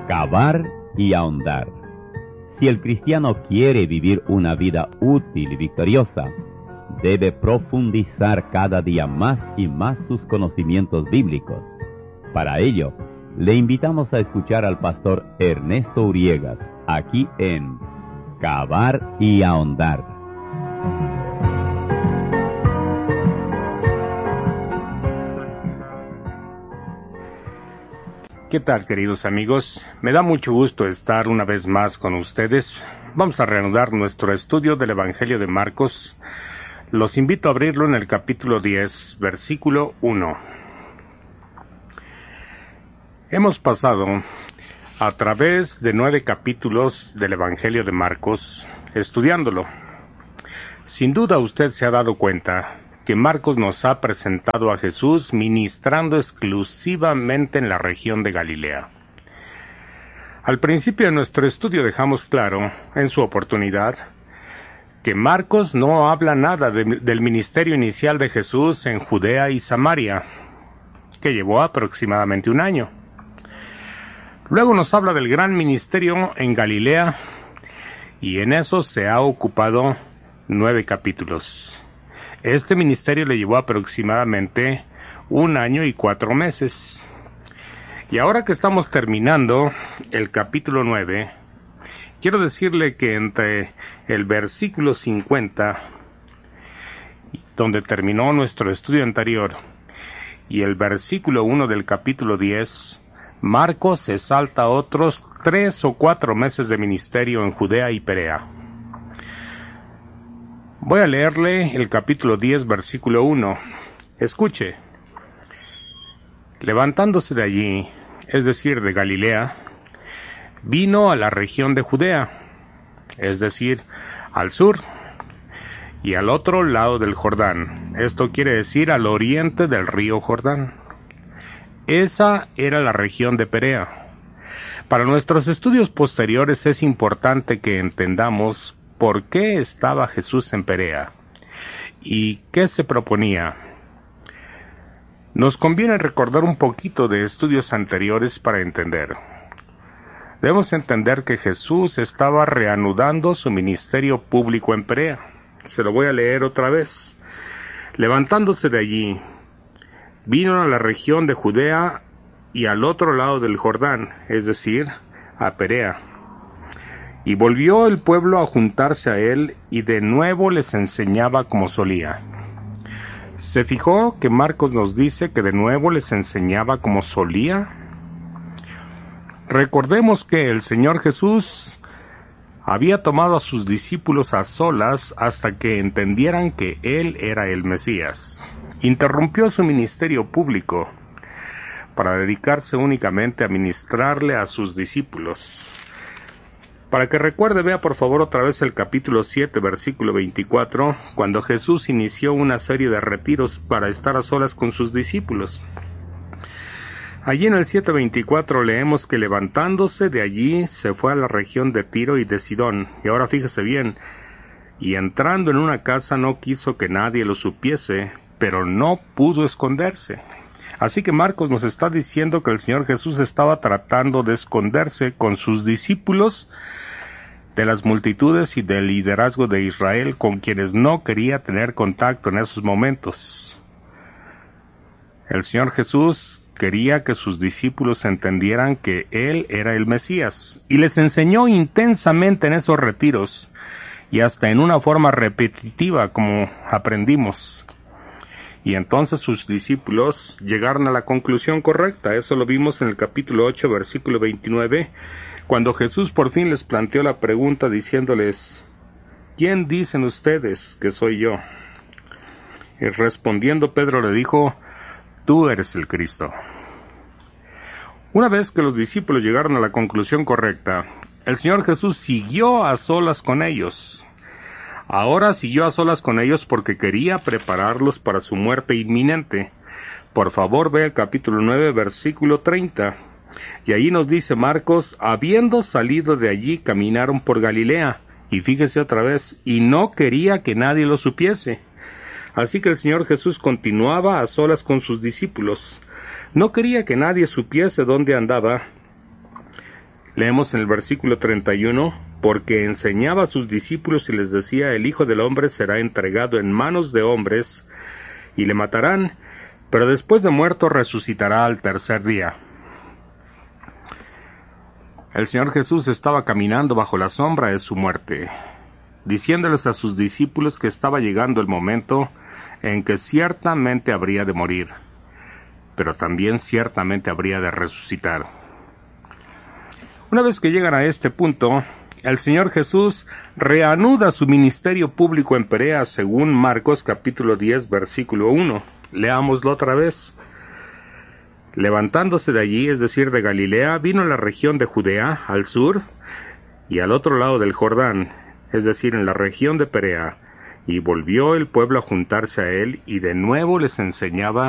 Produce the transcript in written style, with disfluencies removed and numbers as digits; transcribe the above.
Cavar y ahondar. Si el cristiano quiere vivir una vida útil y victoriosa, debe profundizar cada día más y más sus conocimientos bíblicos. Para ello, le invitamos a escuchar al pastor Ernesto Uriegas, aquí en Cavar y ahondar. ¿Qué tal, queridos amigos? Me da mucho gusto estar una vez más con ustedes. Vamos a reanudar nuestro estudio del Evangelio de Marcos. Los invito a abrirlo en el capítulo 10, versículo 1. Hemos pasado a través de 9 capítulos del Evangelio de Marcos, estudiándolo. Sin duda usted se ha dado cuenta que Marcos nos ha presentado a Jesús ministrando exclusivamente en la región de Galilea. Al principio de nuestro estudio dejamos claro, en su oportunidad, que Marcos no habla nada del ministerio inicial de Jesús en Judea y Samaria, que llevó aproximadamente un año. Luego nos habla del gran ministerio en Galilea, y en eso se ha ocupado 9 capítulos. Este ministerio le llevó aproximadamente 1 año y 4 meses. Y ahora que estamos terminando el capítulo 9, quiero decirle que entre el versículo 50, donde terminó nuestro estudio anterior, y el versículo 1 del capítulo 10, Marcos se salta otros 3 o 4 meses de ministerio en Judea y Perea. Voy a leerle el capítulo 10, versículo 1. Escuche. Levantándose de allí, es decir, de Galilea, vino a la región de Judea, es decir, al sur, y al otro lado del Jordán. Esto quiere decir al oriente del río Jordán. Esa era la región de Perea. Para nuestros estudios posteriores es importante que entendamos por qué estaba Jesús en Perea y qué se proponía. Nos conviene recordar un poquito de estudios anteriores para entender. Debemos entender que Jesús estaba reanudando su ministerio público en Perea. Se lo voy a leer otra vez. Levantándose de allí, vino a la región de Judea y al otro lado del Jordán, es decir, a Perea. Y volvió el pueblo a juntarse a él, y de nuevo les enseñaba como solía. ¿Se fijó que Marcos nos dice que de nuevo les enseñaba como solía? Recordemos que el Señor Jesús había tomado a sus discípulos a solas hasta que entendieran que Él era el Mesías. Interrumpió su ministerio público para dedicarse únicamente a ministrarle a sus discípulos. Para que recuerde, vea por favor otra vez el capítulo 7, versículo 24, cuando Jesús inició una serie de retiros para estar a solas con sus discípulos. Allí en el 7:24 leemos que levantándose de allí se fue a la región de Tiro y de Sidón. Y ahora fíjese bien, y entrando en una casa no quiso que nadie lo supiese, pero no pudo esconderse. Así que Marcos nos está diciendo que el Señor Jesús estaba tratando de esconderse con sus discípulos de las multitudes y del liderazgo de Israel, con quienes no quería tener contacto en esos momentos. El Señor Jesús quería que sus discípulos entendieran que Él era el Mesías, y les enseñó intensamente en esos retiros, y hasta en una forma repetitiva, como aprendimos. Y entonces sus discípulos llegaron a la conclusión correcta. Eso lo vimos en el capítulo 8, versículo 29, cuando Jesús por fin les planteó la pregunta diciéndoles: ¿quién dicen ustedes que soy yo? Y respondiendo Pedro le dijo: tú eres el Cristo. Una vez que los discípulos llegaron a la conclusión correcta, el Señor Jesús siguió a solas con ellos. Ahora siguió a solas con ellos porque quería prepararlos para su muerte inminente. Por favor, ve el capítulo 9, versículo 30. Y ahí nos dice Marcos: habiendo salido de allí, caminaron por Galilea. Y fíjese otra vez, y no quería que nadie lo supiese. Así que el Señor Jesús continuaba a solas con sus discípulos. No quería que nadie supiese dónde andaba. Leemos en el versículo 31, porque enseñaba a sus discípulos y les decía, el Hijo del Hombre será entregado en manos de hombres, y le matarán, pero después de muerto resucitará al tercer día. El Señor Jesús estaba caminando bajo la sombra de su muerte, diciéndoles a sus discípulos que estaba llegando el momento en que ciertamente habría de morir, pero también ciertamente habría de resucitar. Una vez que llegan a este punto, el Señor Jesús reanuda su ministerio público en Perea según Marcos capítulo 10 versículo 1. Leámoslo otra vez. Levantándose de allí, es decir, de Galilea, vino a la región de Judea, al sur, y al otro lado del Jordán, es decir, en la región de Perea, y volvió el pueblo a juntarse a él, y de nuevo les enseñaba